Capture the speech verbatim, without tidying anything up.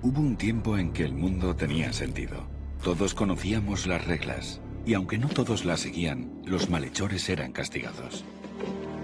Hubo un tiempo en que el mundo tenía sentido. Todos conocíamos las reglas, y aunque no todos las seguían, los malhechores eran castigados.